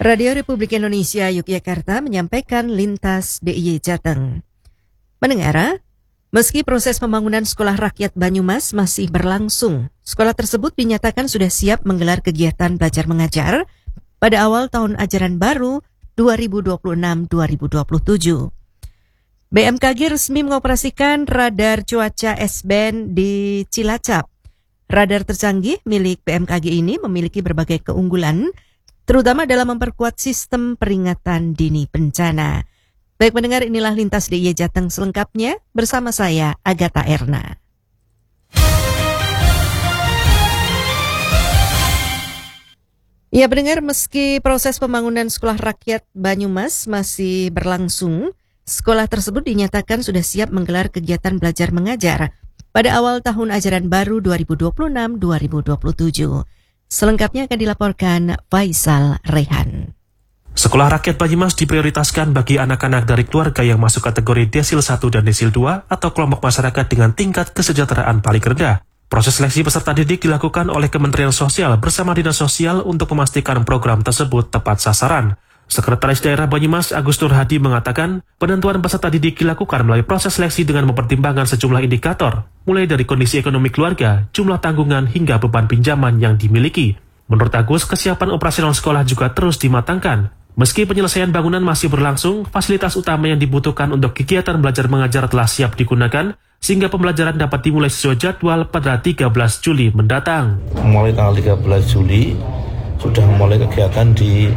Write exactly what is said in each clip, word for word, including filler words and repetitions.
Radio Republik Indonesia Yogyakarta menyampaikan lintas D I Y Jateng. Pendengar, meski proses pembangunan Sekolah Rakyat Banyumas masih berlangsung, sekolah tersebut dinyatakan sudah siap menggelar kegiatan belajar mengajar pada awal tahun ajaran baru dua ribu dua puluh enam dua ribu dua puluh tujuh. B M K G resmi mengoperasikan radar cuaca S-band di Cilacap. Radar tercanggih milik B M K G ini memiliki berbagai keunggulan, terutama dalam memperkuat sistem peringatan dini bencana. Baik pendengar, inilah Lintas D I Y Jateng selengkapnya bersama saya, Agatha Erna. Ya pendengar, meski proses pembangunan Sekolah Rakyat Banyumas masih berlangsung, sekolah tersebut dinyatakan sudah siap menggelar kegiatan belajar mengajar pada awal tahun ajaran baru dua ribu dua puluh enam dua ribu dua puluh tujuh. Selengkapnya akan dilaporkan Faisal Rehan. Sekolah Rakyat Banyumas diprioritaskan bagi anak-anak dari keluarga yang masuk kategori desil satu dan desil dua atau kelompok masyarakat dengan tingkat kesejahteraan paling rendah. Proses seleksi peserta didik dilakukan oleh Kementerian Sosial bersama Dinas Sosial untuk memastikan program tersebut tepat sasaran. Sekretaris Daerah Banyumas Agus Nur Hadi mengatakan, penentuan peserta didik dilakukan melalui proses seleksi dengan mempertimbangkan sejumlah indikator, mulai dari kondisi ekonomi keluarga, jumlah tanggungan, hingga beban pinjaman yang dimiliki. Menurut Agus, kesiapan operasional sekolah juga terus dimatangkan. Meski penyelesaian bangunan masih berlangsung, fasilitas utama yang dibutuhkan untuk kegiatan belajar mengajar telah siap digunakan, sehingga pembelajaran dapat dimulai sesuai jadwal pada tiga belas Juli mendatang. Mulai tanggal tiga belas Juli, sudah mulai kegiatan di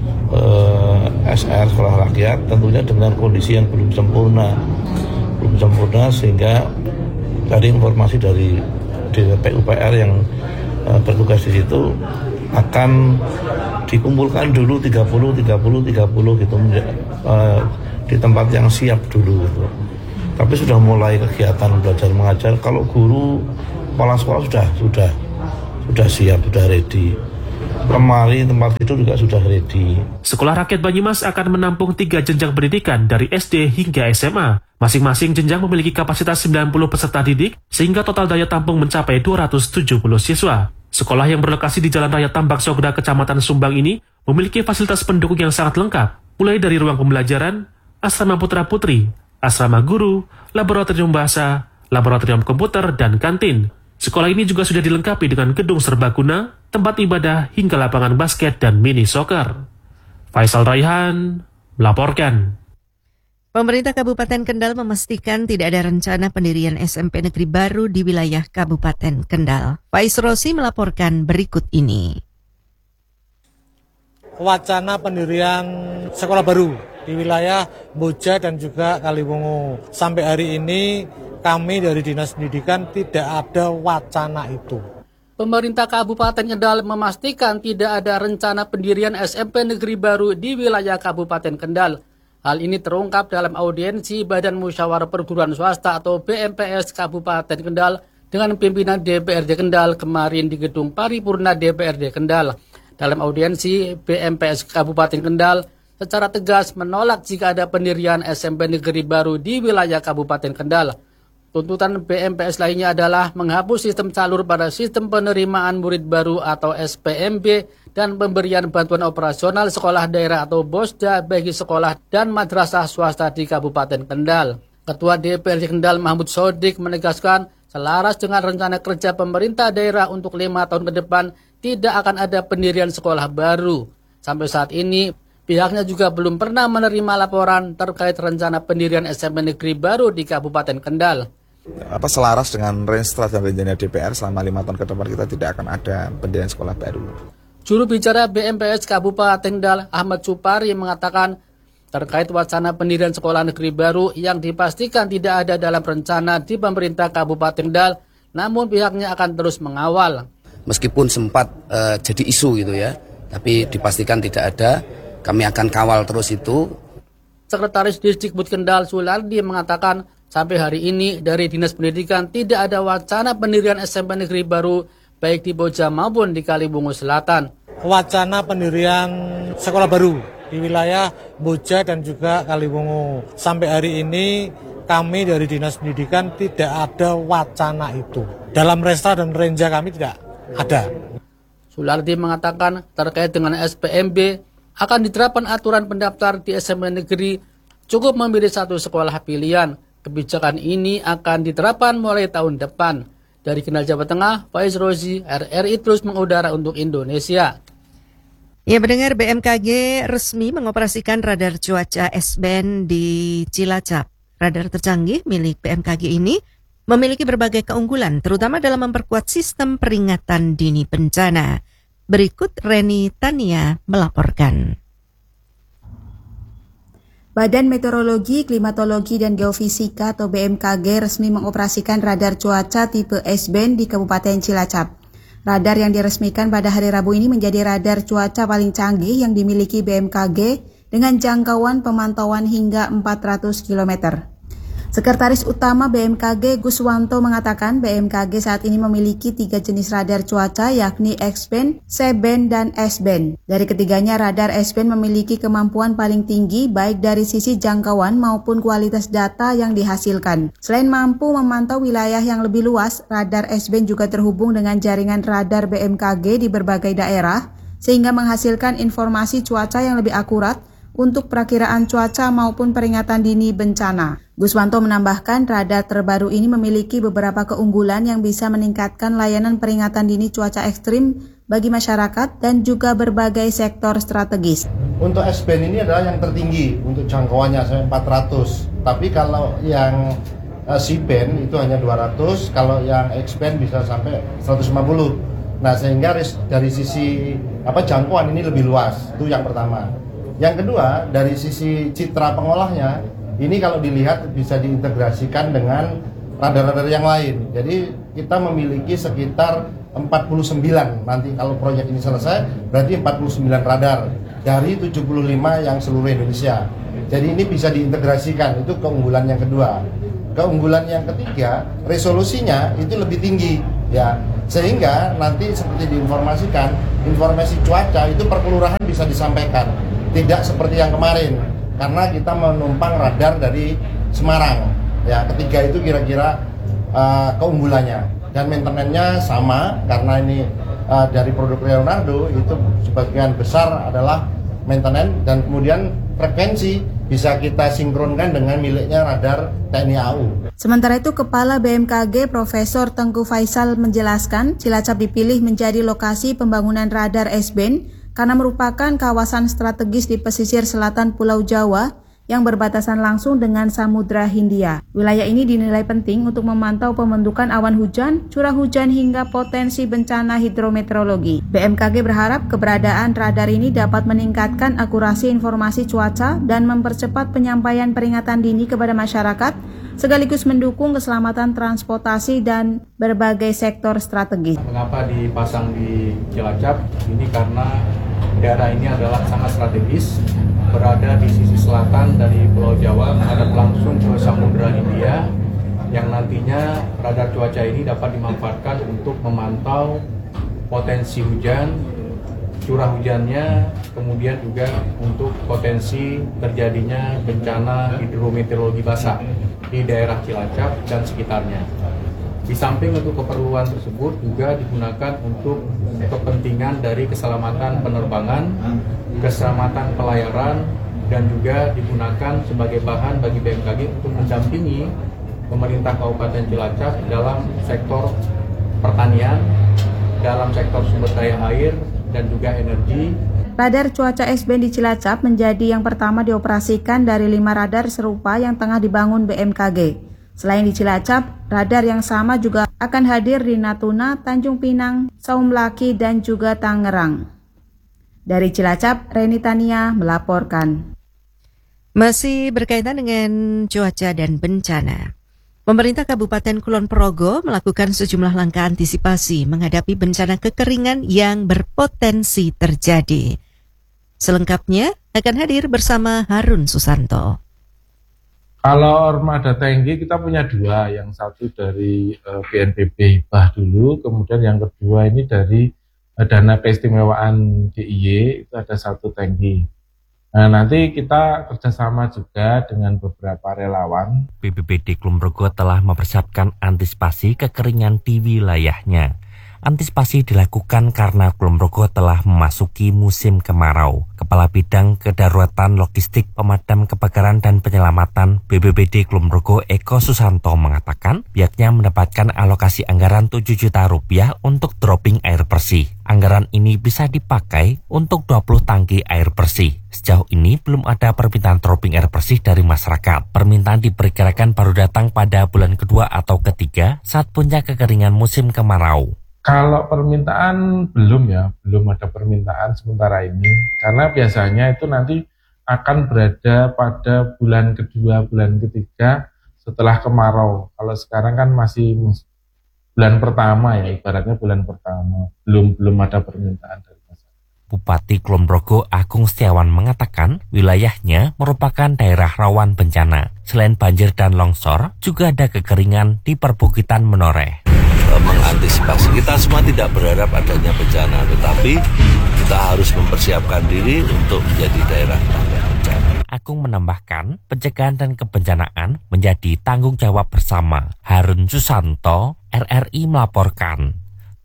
Uh, S R Sekolah Rakyat, tentunya dengan kondisi yang belum sempurna belum sempurna sehingga tadi informasi dari D P U P R yang uh, bertugas di situ akan dikumpulkan dulu tiga puluh tiga puluh tiga puluh gitu uh, di tempat yang siap dulu gitu. Tapi sudah mulai kegiatan belajar mengajar. Kalau guru kepala sekolah sudah sudah sudah siap, sudah ready. Lemari tempat tidur juga sudah ready. Sekolah Rakyat Banyumas akan menampung tiga jenjang pendidikan dari S D hingga S M A. Masing-masing jenjang memiliki kapasitas sembilan puluh peserta didik, sehingga total daya tampung mencapai dua ratus tujuh puluh siswa. Sekolah yang berlokasi di Jalan Raya Tambak Sogda, Kecamatan Sumbang ini memiliki fasilitas pendukung yang sangat lengkap, mulai dari ruang pembelajaran, asrama putra-putri, asrama guru, laboratorium bahasa, laboratorium komputer, dan kantin. Sekolah ini juga sudah dilengkapi dengan gedung serbaguna, tempat ibadah, hingga lapangan basket dan mini soccer. Faisal Raihan melaporkan. Pemerintah Kabupaten Kendal memastikan tidak ada rencana pendirian S M P negeri baru di wilayah Kabupaten Kendal. Faiz Rosi melaporkan berikut ini. Wacana pendirian sekolah baru di wilayah Boja dan juga Kaliwungu. Sampai hari ini kami dari Dinas Pendidikan tidak ada wacana itu. Pemerintah Kabupaten Kendal memastikan tidak ada rencana pendirian S M P negeri baru di wilayah Kabupaten Kendal. Hal ini terungkap dalam audiensi Badan Musyawarah Perguruan Swasta atau B M P S Kabupaten Kendal dengan pimpinan D P R D Kendal kemarin di Gedung Paripurna D P R D Kendal. Dalam audiensi, B M P S Kabupaten Kendal secara tegas menolak jika ada pendirian S M P negeri baru di wilayah Kabupaten Kendal. Tuntutan B M P S lainnya adalah menghapus sistem calur pada sistem penerimaan murid baru atau S P M B dan pemberian bantuan operasional sekolah daerah atau BOSDA bagi sekolah dan madrasah swasta di Kabupaten Kendal. Ketua D P R D Kendal Mahmud Sodik menegaskan selaras dengan rencana kerja pemerintah daerah untuk lima tahun ke depan tidak akan ada pendirian sekolah baru. Sampai saat ini pihaknya juga belum pernah menerima laporan terkait rencana pendirian S M P negeri baru di Kabupaten Kendal. Apa selaras dengan range dan rencana D P R selama lima tahun ke depan kita tidak akan ada pendirian sekolah baru. Juru bicara B M P S Kabupaten Kendal Ahmad Supari mengatakan terkait wacana pendirian sekolah negeri baru yang dipastikan tidak ada dalam rencana di pemerintah Kabupaten Kendal, namun pihaknya akan terus mengawal. Meskipun sempat uh, jadi isu gitu ya, tapi dipastikan tidak ada. Kami akan kawal terus itu. Sekretaris Disdikbud Kendal Sulardi mengatakan sampai hari ini dari Dinas Pendidikan tidak ada wacana pendirian S M P negeri baru baik di Boja maupun di Kaliwungu Selatan. Wacana pendirian sekolah baru di wilayah Boja dan juga Kaliwungu. Sampai hari ini kami dari Dinas Pendidikan tidak ada wacana itu. Dalam resta dan renja kami tidak ada. Sulardi mengatakan terkait dengan S P M B akan diterapkan aturan pendaftar di S M P negeri cukup memilih satu sekolah pilihan. Kebijakan ini akan diterapkan mulai tahun depan. Dari Kendal, Jawa Tengah, Faiz Rozi, R R I terus mengudara untuk Indonesia. Ya, mendengar B M K G resmi mengoperasikan radar cuaca S-band di Cilacap. Radar tercanggih milik B M K G ini memiliki berbagai keunggulan, terutama dalam memperkuat sistem peringatan dini bencana. Berikut Reni Tania melaporkan. Badan Meteorologi, Klimatologi, dan Geofisika atau B M K G resmi mengoperasikan radar cuaca tipe S-band di Kabupaten Cilacap. Radar yang diresmikan pada hari Rabu ini menjadi radar cuaca paling canggih yang dimiliki B M K G dengan jangkauan pemantauan hingga empat ratus kilometer. Sekretaris Utama B M K G Guswanto mengatakan B M K G saat ini memiliki tiga jenis radar cuaca yakni X-band, C-band, dan S-band. Dari ketiganya radar S-band memiliki kemampuan paling tinggi baik dari sisi jangkauan maupun kualitas data yang dihasilkan. Selain mampu memantau wilayah yang lebih luas, radar S-band juga terhubung dengan jaringan radar B M K G di berbagai daerah sehingga menghasilkan informasi cuaca yang lebih akurat untuk perakiraan cuaca maupun peringatan dini bencana. Guswanto menambahkan radar terbaru ini memiliki beberapa keunggulan yang bisa meningkatkan layanan peringatan dini cuaca ekstrim bagi masyarakat dan juga berbagai sektor strategis. Untuk S-band ini adalah yang tertinggi untuk jangkauannya sampai empat ratus. Tapi kalau yang uh, C-band itu hanya dua ratus, kalau yang X-band bisa sampai seratus lima puluh. Nah, sehingga dari sisi apa jangkauan ini lebih luas. Itu yang pertama. Yang kedua, dari sisi citra pengolahnya, ini kalau dilihat bisa diintegrasikan dengan radar-radar yang lain. Jadi kita memiliki sekitar empat puluh sembilan, nanti kalau proyek ini selesai, berarti empat puluh sembilan radar dari tujuh puluh lima yang seluruh Indonesia. Jadi ini bisa diintegrasikan, itu keunggulan yang kedua. Keunggulan yang ketiga, resolusinya itu lebih tinggi, ya, sehingga nanti seperti diinformasikan, informasi cuaca itu per kelurahan bisa disampaikan. Tidak seperti yang kemarin, karena kita menumpang radar dari Semarang. Ya, ketiga itu kira-kira uh, keunggulannya. Dan maintenance-nya sama, karena ini uh, dari produk Leonardo itu sebagian besar adalah maintenance, dan kemudian frekuensi bisa kita sinkronkan dengan miliknya radar T N I A U. Sementara itu, Kepala B M K G Profesor Tengku Faisal menjelaskan, Cilacap dipilih menjadi lokasi pembangunan radar S-band karena merupakan kawasan strategis di pesisir selatan Pulau Jawa yang berbatasan langsung dengan Samudra Hindia. Wilayah ini dinilai penting untuk memantau pembentukan awan hujan, curah hujan hingga potensi bencana hidrometeorologi. B M K G berharap keberadaan radar ini dapat meningkatkan akurasi informasi cuaca dan mempercepat penyampaian peringatan dini kepada masyarakat, sekaligus mendukung keselamatan transportasi dan berbagai sektor strategis. Mengapa dipasang di Cilacap? Ini karena daerah ini adalah sangat strategis, berada di sisi selatan dari Pulau Jawa, menghadap langsung ke Samudra Hindia, yang nantinya radar cuaca ini dapat dimanfaatkan untuk memantau potensi hujan, curah hujannya, kemudian juga untuk potensi terjadinya bencana hidrometeorologi basah di daerah Cilacap dan sekitarnya. Di samping untuk keperluan tersebut juga digunakan untuk kepentingan dari keselamatan penerbangan, keselamatan pelayaran, dan juga digunakan sebagai bahan bagi B M K G untuk mendampingi pemerintah Kabupaten Cilacap dalam sektor pertanian, dalam sektor sumber daya air, dan juga energi. Radar cuaca S-band di Cilacap menjadi yang pertama dioperasikan dari lima radar serupa yang tengah dibangun B M K G. Selain di Cilacap, radar yang sama juga akan hadir di Natuna, Tanjung Pinang, Saumlaki, dan juga Tangerang. Dari Cilacap, Reni Tania melaporkan. Masih berkaitan dengan cuaca dan bencana, pemerintah Kabupaten Kulon Progo melakukan sejumlah langkah antisipasi menghadapi bencana kekeringan yang berpotensi terjadi. Selengkapnya akan hadir bersama Harun Susanto. Kalau Armada Tangki kita punya dua, yang satu dari uh, B N P B Hibah dulu, kemudian yang kedua ini dari uh, dana keistimewaan D I Y, itu ada satu tangki. Nah, nanti kita kerjasama juga dengan beberapa relawan. B P B D Kulon Progo telah mempersiapkan antisipasi kekeringan di wilayahnya. Antisipasi dilakukan karena Kulon Progo telah memasuki musim kemarau. Kepala Bidang Kedaruratan Logistik Pemadam Kebakaran dan Penyelamatan B B B D Kulonprogo Eko Susanto mengatakan pihaknya mendapatkan alokasi anggaran tujuh juta rupiah untuk dropping air bersih. Anggaran ini bisa dipakai untuk dua puluh tangki air bersih. Sejauh ini belum ada permintaan dropping air bersih dari masyarakat. Permintaan diperkirakan baru datang pada bulan kedua atau ketiga saat puncak kekeringan musim kemarau. Kalau permintaan belum ya, belum ada permintaan sementara ini. Karena biasanya itu nanti akan berada pada bulan kedua, bulan ketiga setelah kemarau. Kalau sekarang kan masih bulan pertama ya, ibaratnya bulan pertama. Belum belum ada permintaan dari masyarakat. Bupati Kulonprogo Agung Setiawan mengatakan wilayahnya merupakan daerah rawan bencana. Selain banjir dan longsor, juga ada kekeringan di perbukitan Menoreh. Mengantisipasi. Kita semua tidak berharap adanya bencana, tetapi kita harus mempersiapkan diri untuk menjadi daerah tanggap bencana. Agung menambahkan, pencegahan dan kebencanaan menjadi tanggung jawab bersama. Harun Susanto, R R I melaporkan.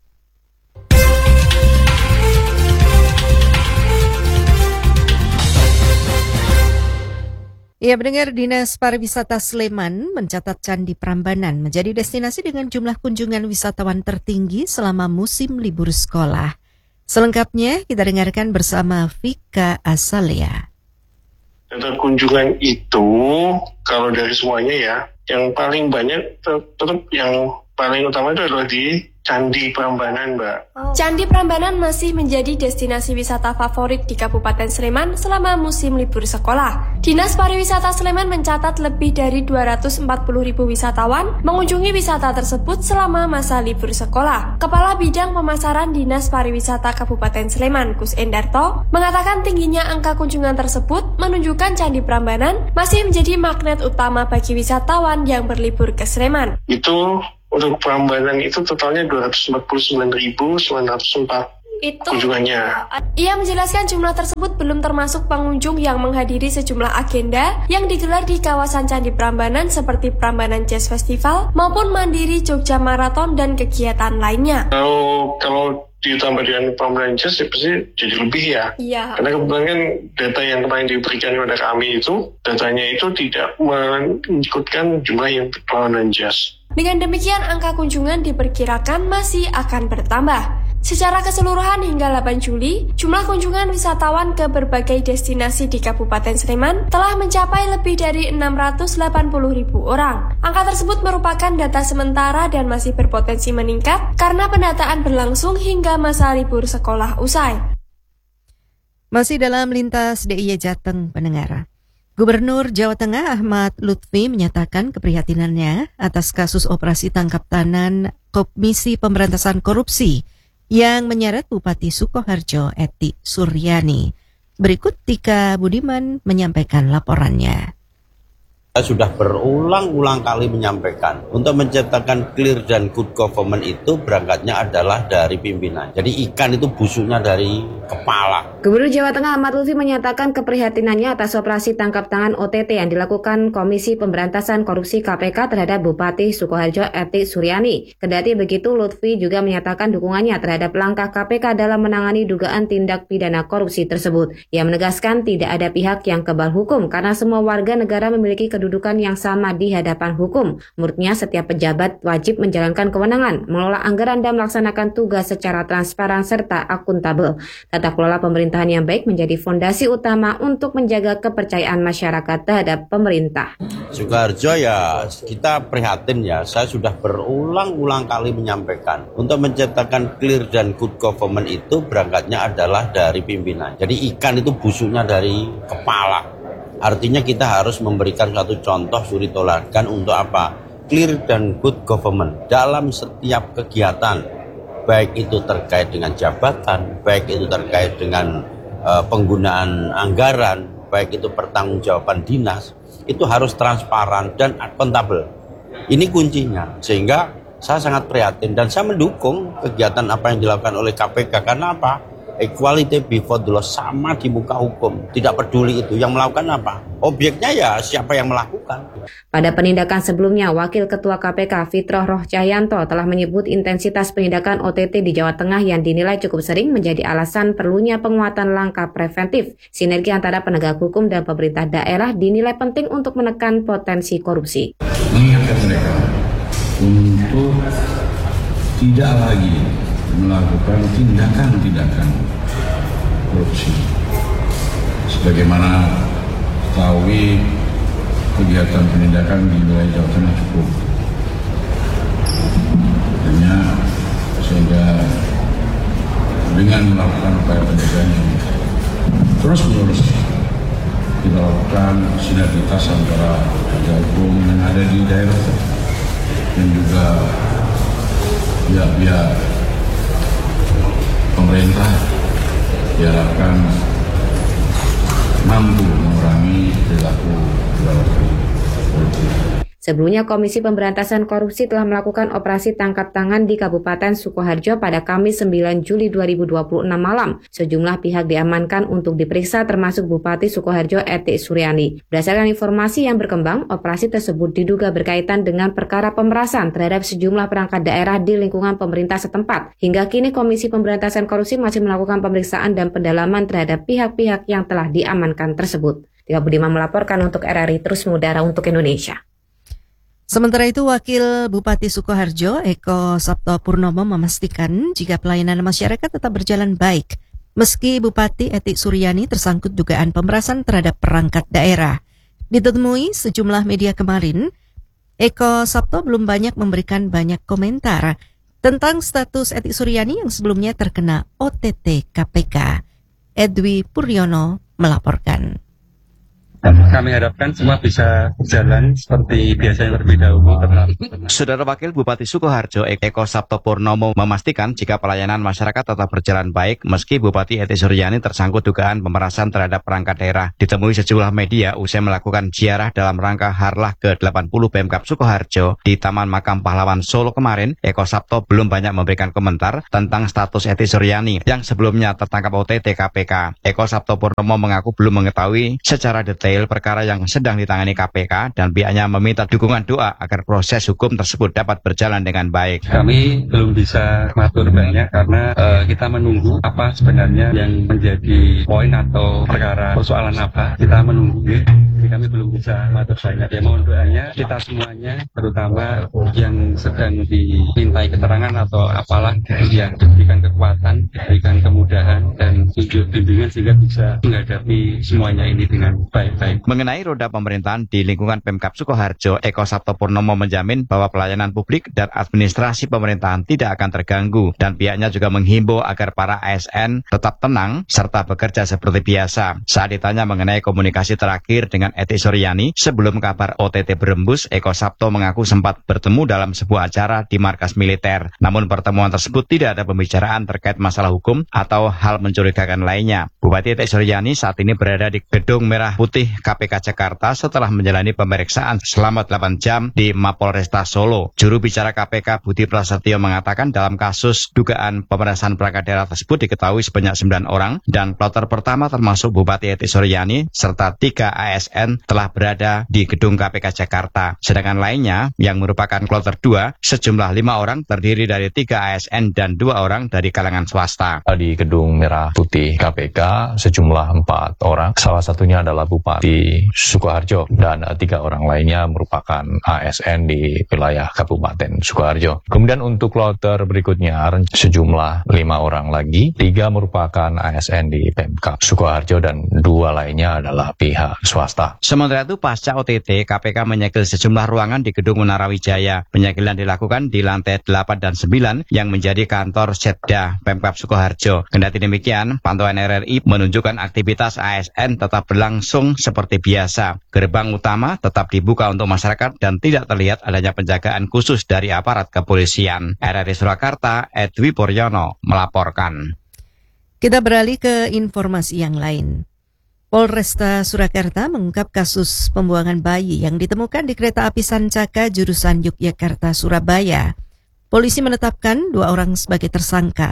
Ya, mendengar Dinas Pariwisata Sleman mencatat Candi Prambanan menjadi destinasi dengan jumlah kunjungan wisatawan tertinggi selama musim libur sekolah. Selengkapnya kita dengarkan bersama Vika Asalia. Data kunjungan itu kalau dari semuanya ya, yang paling banyak tetap yang paling utama itu adalah di Candi Prambanan, Mbak. Candi Prambanan masih menjadi destinasi wisata favorit di Kabupaten Sleman selama musim libur sekolah. Dinas Pariwisata Sleman mencatat lebih dari dua ratus empat puluh ribu wisatawan mengunjungi wisata tersebut selama masa libur sekolah. Kepala Bidang Pemasaran Dinas Pariwisata Kabupaten Sleman, Kus Endarto, mengatakan tingginya angka kunjungan tersebut menunjukkan Candi Prambanan masih menjadi magnet utama bagi wisatawan yang berlibur ke Sleman. Itu untuk Prambanan itu totalnya dua ratus empat puluh sembilan ribu sembilan ratus empat itu kunjungannya. Ia menjelaskan jumlah tersebut belum termasuk pengunjung yang menghadiri sejumlah agenda yang digelar di kawasan Candi Prambanan seperti Prambanan Jazz Festival maupun Mandiri Jogja Marathon dan kegiatan lainnya. Kalau kalau ditambah dengan Prambanan Jazz ya pasti jadi lebih ya. Iya. Karena kebetulan kan data yang kemarin diberikan kepada kami itu datanya itu tidak mengikutkan jumlah yang Prambanan Jazz. Dengan demikian, angka kunjungan diperkirakan masih akan bertambah. Secara keseluruhan hingga delapan Juli, jumlah kunjungan wisatawan ke berbagai destinasi di Kabupaten Sleman telah mencapai lebih dari enam ratus delapan puluh ribu orang. Angka tersebut merupakan data sementara dan masih berpotensi meningkat karena pendataan berlangsung hingga masa libur sekolah usai. Masih dalam lintas D I Y Jateng, pendengar. Gubernur Jawa Tengah Ahmad Lutfi menyatakan keprihatinannya atas kasus operasi tangkap tangan Komisi Pemberantasan Korupsi yang menyeret Bupati Sukoharjo Eti Suryani. Berikut Tika Budiman menyampaikan laporannya. Saya sudah berulang-ulang kali menyampaikan, untuk menciptakan clear dan good government itu berangkatnya adalah dari pimpinan. Jadi ikan itu busuknya dari kepala. Gubernur Jawa Tengah Ahmad Lutfi menyatakan keprihatinannya atas operasi tangkap tangan O T T yang dilakukan Komisi Pemberantasan Korupsi K P K terhadap Bupati Sukoharjo Eti Suryani. Kendati begitu, Lutfi juga menyatakan dukungannya terhadap langkah K P K dalam menangani dugaan tindak pidana korupsi tersebut. Ia menegaskan tidak ada pihak yang kebal hukum karena semua warga negara memiliki kedudukan yang sama di hadapan hukum. Menurutnya, setiap pejabat wajib menjalankan kewenangan, mengelola anggaran dan melaksanakan tugas secara transparan serta akuntabel. Tata kelola pemerintahan yang baik menjadi fondasi utama untuk menjaga kepercayaan masyarakat terhadap pemerintah. Sukoharjo ya, kita prihatin ya, saya sudah berulang-ulang kali menyampaikan, untuk menciptakan clear dan good government itu berangkatnya adalah dari pimpinan. Jadi ikan itu busuknya dari kepala. Artinya kita harus memberikan satu contoh suri toladan untuk apa? Clear dan good government dalam setiap kegiatan, baik itu terkait dengan jabatan, baik itu terkait dengan uh, penggunaan anggaran, baik itu pertanggungjawaban dinas, itu harus transparan dan akuntabel. Ini kuncinya, sehingga saya sangat prihatin dan saya mendukung kegiatan apa yang dilakukan oleh K P K. Karena apa? equality before the law, sama di muka hukum. Tidak peduli itu. Yang melakukan apa? Objeknya ya siapa yang melakukan. Pada penindakan sebelumnya, Wakil Ketua K P K Fitroh Roh Cahyanto telah menyebut intensitas penindakan O T T di Jawa Tengah yang dinilai cukup sering menjadi alasan perlunya penguatan langkah preventif. Sinergi antara penegak hukum dan pemerintah daerah dinilai penting untuk menekan potensi korupsi. Mengingatkan mereka untuk tidak lagi melakukan tindakan-tindakan korupsi. Sebagaimana ketahui kegiatan penindakan di wilayah Jawa Tengah cukup. Hanya sehingga dengan melakukan upaya pencegahan yang terus-menerus kita lakukan sinergitas antara penegak hukum yang ada di daerah dan juga pihak-pihak pemerintah diharapkan mampu mengurangi perilaku perilaku korupsi. Sebelumnya, Komisi Pemberantasan Korupsi telah melakukan operasi tangkap tangan di Kabupaten Sukoharjo pada Kamis sembilan Juli dua ribu dua puluh enam malam. Sejumlah pihak diamankan untuk diperiksa termasuk Bupati Sukoharjo Etik Suryani. Berdasarkan informasi yang berkembang, operasi tersebut diduga berkaitan dengan perkara pemerasan terhadap sejumlah perangkat daerah di lingkungan pemerintah setempat. Hingga kini Komisi Pemberantasan Korupsi masih melakukan pemeriksaan dan pendalaman terhadap pihak-pihak yang telah diamankan tersebut. Tika Budiman melaporkan untuk R R I Terus Mengudara untuk Indonesia. Sementara itu, Wakil Bupati Sukoharjo, Eko Sabto Purnomo, memastikan jika pelayanan masyarakat tetap berjalan baik, meski Bupati Etik Suryani tersangkut dugaan pemerasan terhadap perangkat daerah. Ditemui sejumlah media kemarin, Eko Sabto belum banyak memberikan banyak komentar tentang status Etik Suryani yang sebelumnya terkena O T T K P K. Edwi Puryono melaporkan. Kami harapkan semua bisa berjalan seperti biasanya terlebih dahulu. Saudara Wakil Bupati Sukoharjo Eko Sabto Purnomo memastikan jika pelayanan masyarakat tetap berjalan baik meski Bupati Etik Suryani tersangkut dugaan pemerasan terhadap perangkat daerah. Ditemui sejumlah media usai melakukan ziarah dalam rangka Harlah ke delapan puluh Pemkab Sukoharjo di Taman Makam Pahlawan Solo kemarin, Eko Sabto belum banyak memberikan komentar tentang status Etik Suryani yang sebelumnya tertangkap O T T K P K. Eko Sabto Purnomo mengaku belum mengetahui secara detail perkara yang sedang ditangani K P K dan pihaknya meminta dukungan doa agar proses hukum tersebut dapat berjalan dengan baik. Kami belum bisa matur banyak karena uh, kita menunggu apa sebenarnya yang menjadi poin atau perkara persoalan apa. Kita menunggu, jadi kami belum bisa matur banyak. Ya mohon doanya kita semuanya, terutama yang sedang dimintai keterangan atau apalah, yang diberikan kekuatan, diberikan kemudahan dan tunjuk bimbingan sehingga bisa menghadapi semuanya ini dengan baik. Mengenai roda pemerintahan di lingkungan Pemkab Sukoharjo, Eko Sabto Purnomo menjamin bahwa pelayanan publik dan administrasi pemerintahan tidak akan terganggu dan pihaknya juga menghimbau agar para A S N tetap tenang serta bekerja seperti biasa. Saat ditanya mengenai komunikasi terakhir dengan Etik Suryani sebelum kabar O T T berembus, Eko Sabto mengaku sempat bertemu dalam sebuah acara di markas militer. Namun pertemuan tersebut tidak ada pembicaraan terkait masalah hukum atau hal mencurigakan lainnya. Bupati Etik Suryani saat ini berada di Gedung Merah Putih K P K Jakarta setelah menjalani pemeriksaan selama delapan jam di Mapolresta Solo. Juru bicara K P K Budi Prasetyo mengatakan dalam kasus dugaan pemerasan perangkat daerah tersebut diketahui sebanyak sembilan orang dan kloter pertama termasuk Bupati Etik Suryani serta tiga A S N telah berada di Gedung K P K Jakarta. Sedangkan lainnya yang merupakan kloter dua sejumlah lima orang terdiri dari tiga A S N dan dua orang dari kalangan swasta. Di Gedung Merah Putih K P K sejumlah empat orang, salah satunya adalah Bupati di Sukoharjo dan tiga orang lainnya merupakan A S N di wilayah Kabupaten Sukoharjo. Kemudian untuk kloter berikutnya sejumlah lima orang lagi, tiga merupakan A S N di Pemkab Sukoharjo dan dua lainnya adalah pihak swasta. Sementara itu pasca O T T, K P K menyegel sejumlah ruangan di Gedung Menara Wijaya. Penyegelan dilakukan di lantai delapan dan sembilan yang menjadi kantor Setda Pemkab Sukoharjo. Kendati demikian, pantauan R R I menunjukkan aktivitas A S N tetap berlangsung seperti biasa. Gerbang utama tetap dibuka untuk masyarakat dan tidak terlihat adanya penjagaan khusus dari aparat kepolisian. R R I Surakarta, Edwi Puryono melaporkan. Kita beralih ke informasi yang lain. Polresta Surakarta mengungkap kasus pembuangan bayi yang ditemukan di kereta api Sancaka jurusan Yogyakarta Surabaya. Polisi menetapkan dua orang sebagai tersangka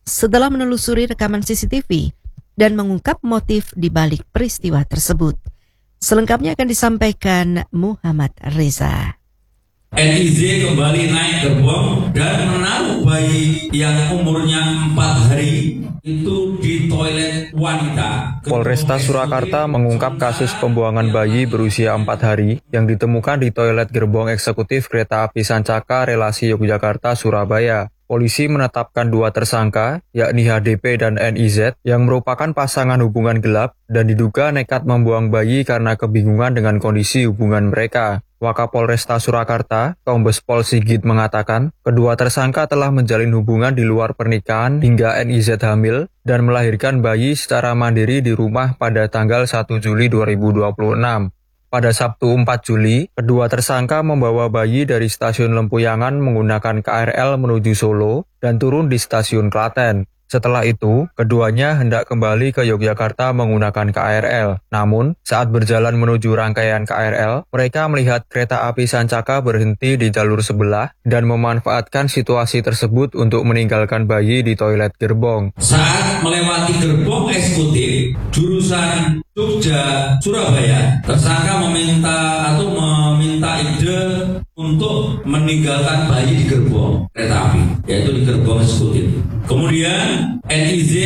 setelah menelusuri rekaman C C T V dan mengungkap motif di balik peristiwa tersebut. Selengkapnya akan disampaikan Muhammad Reza. N I Z kembali naik gerbong dan menaruh bayi yang umurnya empat hari itu di toilet wanita. Polresta Surakarta mengungkap kasus pembuangan bayi berusia empat hari yang ditemukan di toilet gerbong eksekutif kereta api Sancaka relasi Yogyakarta-Surabaya. Polisi menetapkan dua tersangka, yakni H D P dan N I Z, yang merupakan pasangan hubungan gelap dan diduga nekat membuang bayi karena kebingungan dengan kondisi hubungan mereka. Wakapolresta Surakarta, Kombes Pol Sigit mengatakan, kedua tersangka telah menjalin hubungan di luar pernikahan hingga N I Z hamil dan melahirkan bayi secara mandiri di rumah pada tanggal satu Juli dua ribu dua puluh enam. Pada Sabtu empat Juli, kedua tersangka membawa bayi dari stasiun Lempuyangan menggunakan K R L menuju Solo dan turun di stasiun Klaten. Setelah itu, keduanya hendak kembali ke Yogyakarta menggunakan K R L. Namun, saat berjalan menuju rangkaian K R L, mereka melihat kereta api Sancaka berhenti di jalur sebelah dan memanfaatkan situasi tersebut untuk meninggalkan bayi di toilet gerbong. Saat melewati gerbong eksekutif jurusan Jogja Surabaya, tersangka meminta atau meminta ide untuk meninggalkan bayi di gerbong kereta api, yaitu di gerbong eksekutif. Kemudian N I Z